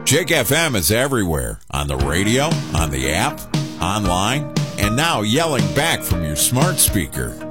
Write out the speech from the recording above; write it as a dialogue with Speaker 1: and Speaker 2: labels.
Speaker 1: Jake FM is everywhere, on the radio, on the app, online, and now yelling back from your smart speaker.